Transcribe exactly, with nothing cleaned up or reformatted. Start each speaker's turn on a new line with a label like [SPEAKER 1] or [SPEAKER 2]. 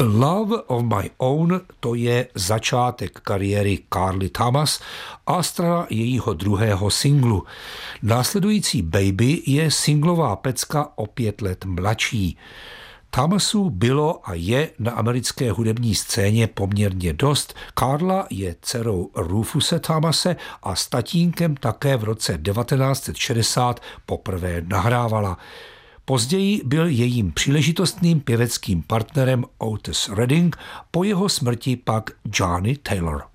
[SPEAKER 1] Love of My Own, to je začátek kariéry Carly Thomas a strana jejího druhého singlu. Následující Baby je singlová pecka o pět let mladší. Thomasů bylo a je na americké hudební scéně poměrně dost. Carla je dcerou Rufuse Thomase a s tatínkem také v roce devatenáct set šedesát poprvé nahrávala. Později byl jejím příležitostným pěveckým partnerem Otis Redding, po jeho smrti pak Johnny Taylor.